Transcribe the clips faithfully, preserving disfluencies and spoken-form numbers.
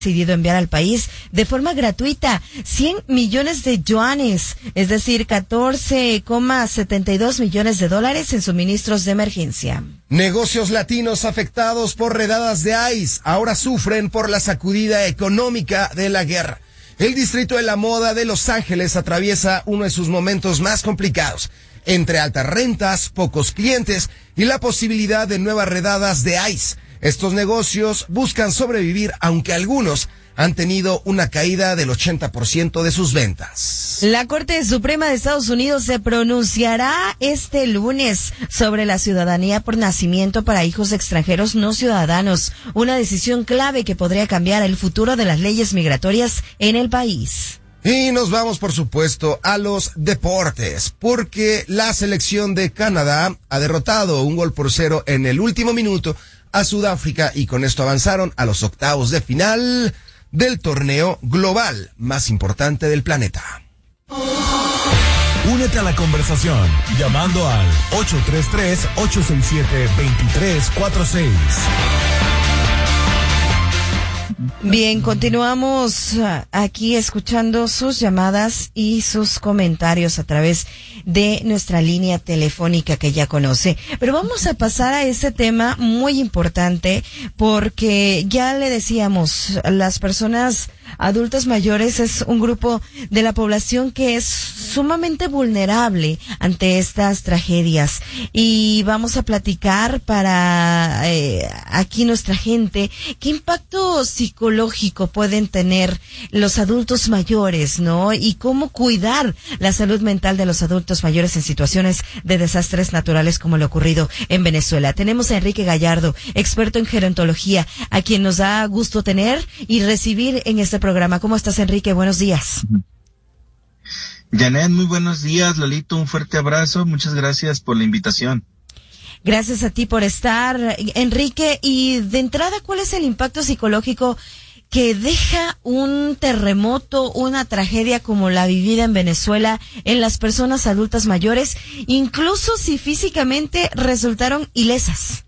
decidido enviar al país de forma gratuita cien millones de yuanes, es decir, catorce coma setenta y dos millones de dólares en suministros de emergencia. Negocios latinos afectados por redadas de I C E ahora sufren por la sacudida económica de la guerra. El distrito de la moda de Los Ángeles atraviesa uno de sus momentos más complicados, entre altas rentas, pocos clientes y la posibilidad de nuevas redadas de I C E. Estos negocios buscan sobrevivir, aunque algunos han tenido una caída del ochenta por ciento de sus ventas. La Corte Suprema de Estados Unidos se pronunciará este lunes sobre la ciudadanía por nacimiento para hijos extranjeros no ciudadanos, una decisión clave que podría cambiar el futuro de las leyes migratorias en el país. Y nos vamos, por supuesto, a los deportes, porque la selección de Canadá ha derrotado un gol por cero en el último minuto a Sudáfrica y con esto avanzaron a los octavos de final del torneo global más importante del planeta. Únete a la conversación llamando al ocho tres tres, ocho seis siete, dos tres cuatro seis. Bien, continuamos aquí escuchando sus llamadas y sus comentarios a través de nuestra línea telefónica que ya conoce. Pero vamos a pasar a ese tema muy importante porque ya le decíamos, las personas adultas mayores es un grupo de la población que es sumamente vulnerable ante estas tragedias. Y vamos a platicar para eh, aquí nuestra gente qué impacto psicológico pueden tener los adultos mayores, ¿no? Y cómo cuidar la salud mental de los adultos mayores en situaciones de desastres naturales como lo ocurrido en Venezuela. Tenemos a Enrique Gallardo, experto en gerontología, a quien nos da gusto tener y recibir en este programa. ¿Cómo estás, Enrique? Buenos días. Janet, muy buenos días. Lolito, un fuerte abrazo. Muchas gracias por la invitación. Gracias a ti por estar, Enrique. Y de entrada, ¿cuál es el impacto psicológico que deja un terremoto, una tragedia como la vivida en Venezuela en las personas adultas mayores, incluso si físicamente resultaron ilesas?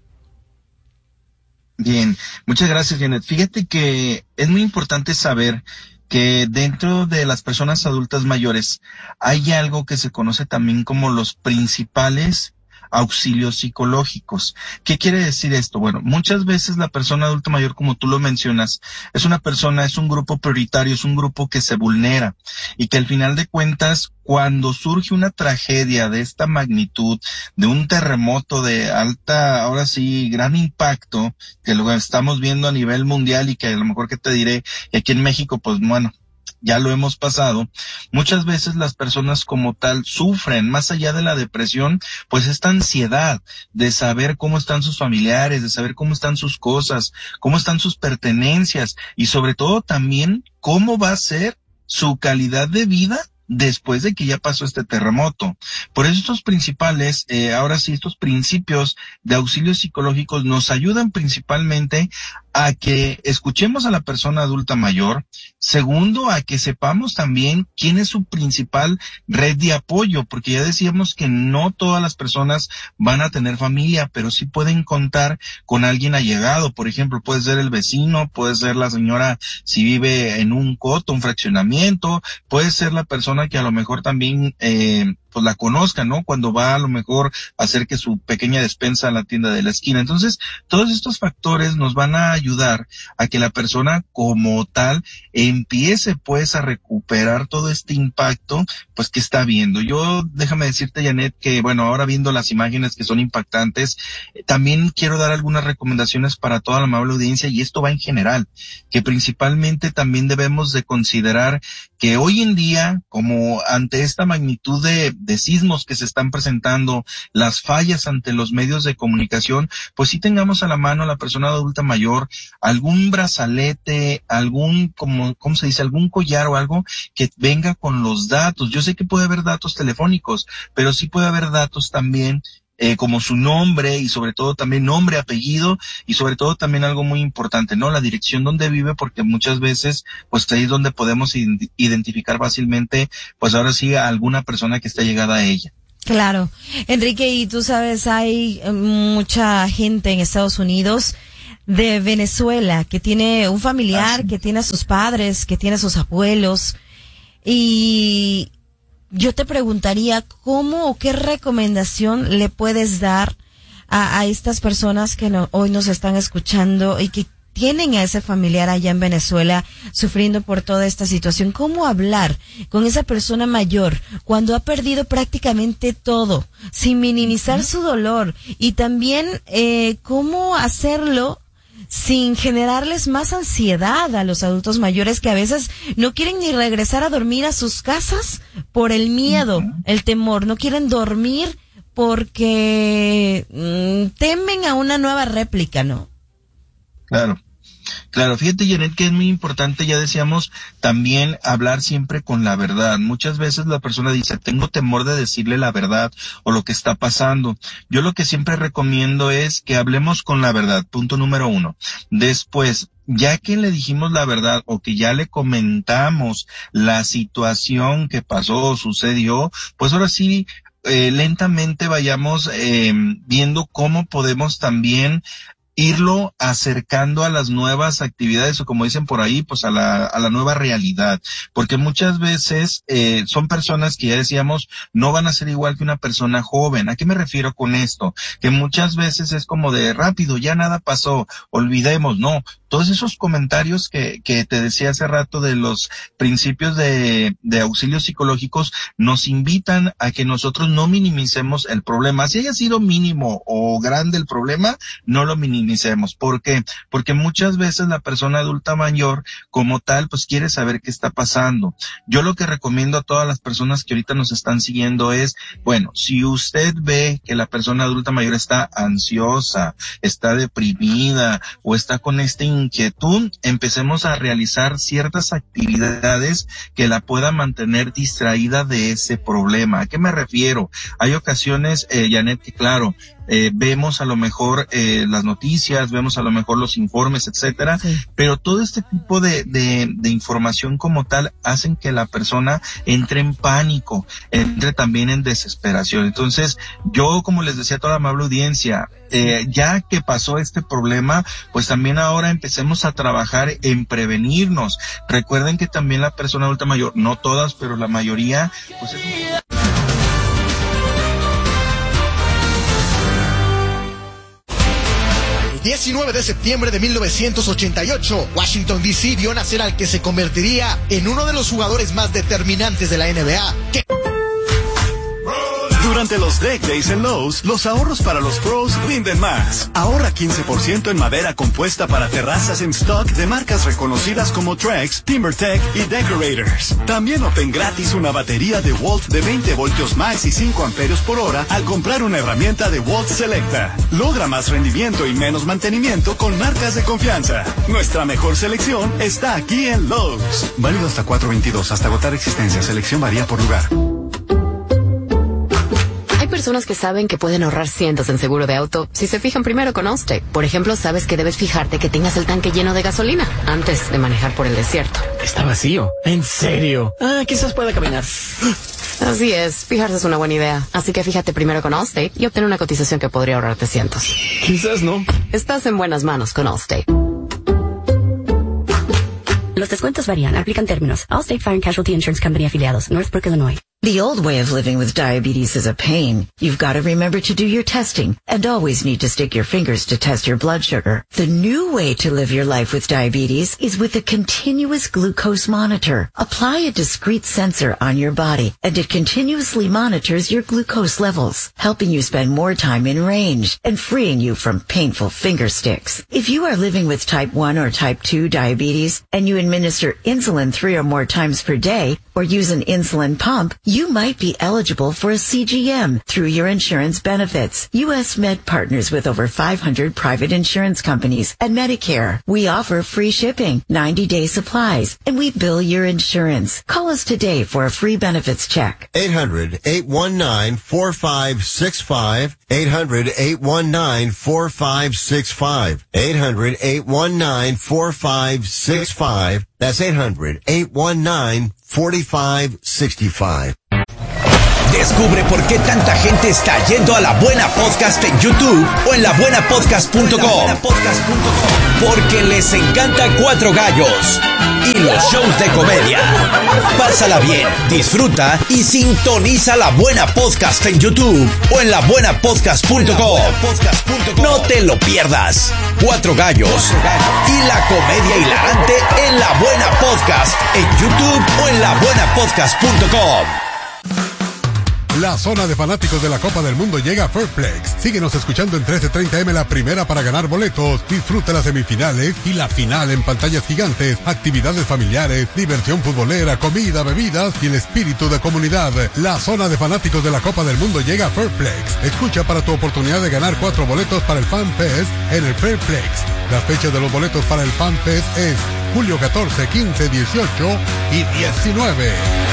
Bien, muchas gracias, Janet. Fíjate que es muy importante saber que dentro de las personas adultas mayores hay algo que se conoce también como los principales auxilios psicológicos. ¿Qué quiere decir esto? Bueno, muchas veces la persona adulta mayor, como tú lo mencionas, es una persona, es un grupo prioritario, es un grupo que se vulnera y que al final de cuentas, cuando surge una tragedia de esta magnitud, de un terremoto de alta, ahora sí, gran impacto, que lo estamos viendo a nivel mundial y que a lo mejor que te diré, que aquí en México, pues bueno, ya lo hemos pasado, muchas veces las personas como tal sufren, más allá de la depresión, pues esta ansiedad de saber cómo están sus familiares, de saber cómo están sus cosas, cómo están sus pertenencias y sobre todo también cómo va a ser su calidad de vida después de que ya pasó este terremoto. Por eso estos principales, eh, ahora sí, estos principios de auxilios psicológicos nos ayudan principalmente a que escuchemos a la persona adulta mayor. Segundo, a que sepamos también quién es su principal red de apoyo, porque ya decíamos que no todas las personas van a tener familia, pero sí pueden contar con alguien allegado. Por ejemplo, puede ser el vecino, puede ser la señora si vive en un coto, un fraccionamiento, puede ser la persona que a lo mejor también eh, pues la conozca, ¿no? Cuando va a lo mejor a hacer que su pequeña despensa a la tienda de la esquina. Entonces, todos estos factores nos van a ayudar a que la persona como tal empiece pues a recuperar todo este impacto pues que está viendo. Yo, déjame decirte, Janet, que bueno, ahora viendo las imágenes que son impactantes, eh, también quiero dar algunas recomendaciones para toda la amable audiencia y esto va en general, que principalmente también debemos de considerar que hoy en día, como ante esta magnitud de de sismos que se están presentando, las fallas ante los medios de comunicación, pues sí tengamos a la mano a la persona adulta mayor algún brazalete, algún, como, ¿cómo se dice? Algún collar o algo que venga con los datos. Yo sé que puede haber datos telefónicos, pero sí puede haber datos también Eh, como su nombre y sobre todo también nombre, apellido y sobre todo también algo muy importante, ¿no? La dirección donde vive, porque muchas veces pues ahí es donde podemos identificar fácilmente pues ahora sí a alguna persona que está llegada a ella. Claro. Enrique, y tú sabes, hay mucha gente en Estados Unidos de Venezuela, que tiene un familiar, ah, sí. que tiene a sus padres, que tiene a sus abuelos, y yo te preguntaría cómo o qué recomendación le puedes dar a, a estas personas que no, hoy nos están escuchando y que tienen a ese familiar allá en Venezuela sufriendo por toda esta situación. ¿Cómo hablar con esa persona mayor cuando ha perdido prácticamente todo, sin minimizar su dolor? Y también, eh, ¿cómo hacerlo sin generarles más ansiedad a los adultos mayores que a veces no quieren ni regresar a dormir a sus casas por el miedo, uh-huh. el temor? No quieren dormir porque mmm, temen a una nueva réplica, ¿no? Claro, claro, fíjate, Janet, que es muy importante, ya decíamos, también hablar siempre con la verdad. Muchas veces la persona dice, tengo temor de decirle la verdad o lo que está pasando. Yo lo que siempre recomiendo es que hablemos con la verdad, punto número uno. Después, ya que le dijimos la verdad o que ya le comentamos la situación que pasó o sucedió, pues ahora sí, eh, lentamente vayamos eh, viendo cómo podemos también irlo acercando a las nuevas actividades o como dicen por ahí, pues a la, a la nueva realidad. Porque muchas veces, eh, son personas que ya decíamos, no van a ser igual que una persona joven. ¿A qué me refiero con esto? Que muchas veces es como de rápido, ya nada pasó, olvidemos, no. Todos esos comentarios que, que te decía hace rato de los principios de, de auxilios psicológicos nos invitan a que nosotros no minimicemos el problema. Si haya sido mínimo o grande el problema, no lo minimicemos. ¿Por qué? Porque muchas veces la persona adulta mayor, como tal, pues quiere saber qué está pasando. Yo lo que recomiendo a todas las personas que ahorita nos están siguiendo es, bueno, si usted ve que la persona adulta mayor está ansiosa, está deprimida o está con este inquietud, empecemos a realizar ciertas actividades que la puedan mantener distraída de ese problema. ¿A qué me refiero? Hay ocasiones, eh, Janet, que claro, eh, vemos a lo mejor eh, las noticias, vemos a lo mejor los informes, etcétera, sí. pero todo este tipo de, de, de información como tal hacen que la persona entre en pánico, entre también en desesperación. Entonces, yo, como les decía a toda amable audiencia, eh, ya que pasó este problema, pues también ahora empecemos a trabajar en prevenirnos. Recuerden que también la persona adulta mayor, no todas, pero la mayoría, pues es diecinueve de septiembre de mil novecientos ochenta y ocho, Washington D C vio nacer al que se convertiría en uno de los jugadores más determinantes de la N B A. Que... Durante los Deck Days en Lowe's, los ahorros para los pros rinden más. Ahorra quince por ciento en madera compuesta para terrazas en stock de marcas reconocidas como Trex, TimberTech y Decorators. También obtén gratis una batería de Walt de veinte voltios max y cinco amperios por hora al comprar una herramienta de Walt Selecta. Logra más rendimiento y menos mantenimiento con marcas de confianza. Nuestra mejor selección está aquí en Lowe's. Válido hasta cuatro veintidós, hasta agotar existencia. Selección varía por lugar. Hay personas que saben que pueden ahorrar cientos en seguro de auto si se fijan primero con Allstate. Por ejemplo, sabes que debes fijarte que tengas el tanque lleno de gasolina antes de manejar por el desierto. Está vacío. ¿En serio? Ah, quizás pueda caminar. Así es, fijarse es una buena idea. Así que fíjate primero con Allstate y obtén una cotización que podría ahorrarte cientos. Quizás no. Estás en buenas manos con Allstate. Los descuentos varían. Aplican términos. Allstate Fire and Casualty Insurance Company afiliados. Northbrook, Illinois. The old way of living with diabetes is a pain. You've got to remember to do your testing and always need to stick your fingers to test your blood sugar. The new way to live your life with diabetes is with a continuous glucose monitor. Apply a discrete sensor on your body and it continuously monitors your glucose levels, helping you spend more time in range and freeing you from painful finger sticks. If you are living with type one or type two diabetes and you administer insulin three or more times per day or use an insulin pump, you might be eligible for a C G M through your insurance benefits. U S Med partners with over five hundred private insurance companies and Medicare. We offer free shipping, ninety day supplies, and we bill your insurance. Call us today for a free benefits check. eight hundred, eight one nine, four five six five. eight hundred, eight one nine, four five six five. eight hundred, eight one nine, four five six five. That's eight hundred, eight one nine, four five six five. Descubre por qué tanta gente está yendo a La Buena Podcast en YouTube o en la buena podcast punto com. Porque les encanta Cuatro Gallos y los shows de comedia. Pásala bien, disfruta y sintoniza La Buena Podcast en YouTube o en la buena podcast punto com. No te lo pierdas. Cuatro Gallos y la comedia hilarante en La Buena Podcast en YouTube o en la buena podcast punto com. La zona de fanáticos de la Copa del Mundo llega a Fairplex. Síguenos escuchando en trece treinta eme la primera para ganar boletos. Disfruta las semifinales y la final en pantallas gigantes, actividades familiares, diversión futbolera, comida, bebidas y el espíritu de comunidad. La zona de fanáticos de la Copa del Mundo llega a Fairplex. Escucha para tu oportunidad de ganar cuatro boletos para el Fan Fest en el Fairplex. Las fechas de los boletos para el Fan Fest es julio catorce, quince, dieciocho y diecinueve.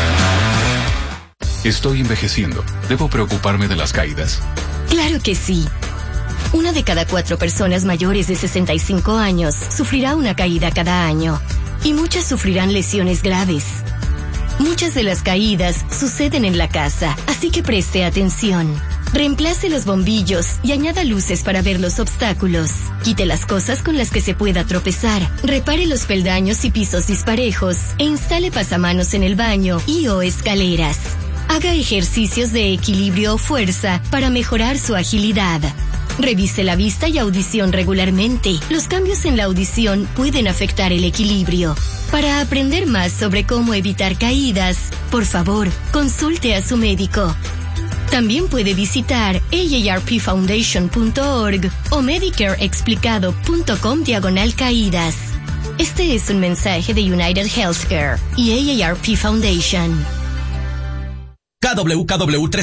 Estoy envejeciendo. ¿Debo preocuparme de las caídas? Claro que sí. Una de cada cuatro personas mayores de sesenta y cinco años sufrirá una caída cada año. Y muchas sufrirán lesiones graves. Muchas de las caídas suceden en la casa, así que preste atención. Reemplace los bombillos y añada luces para ver los obstáculos. Quite las cosas con las que se pueda tropezar. Repare los peldaños y pisos disparejos. E instale pasamanos en el baño y o escaleras. Haga ejercicios de equilibrio o fuerza para mejorar su agilidad. Revise la vista y audición regularmente. Los cambios en la audición pueden afectar el equilibrio. Para aprender más sobre cómo evitar caídas, por favor, consulte a su médico. También puede visitar A A R P foundation punto org o medicareexplicado punto com diagonal caídas. Este es un mensaje de United Healthcare y A A R P Foundation. K W K W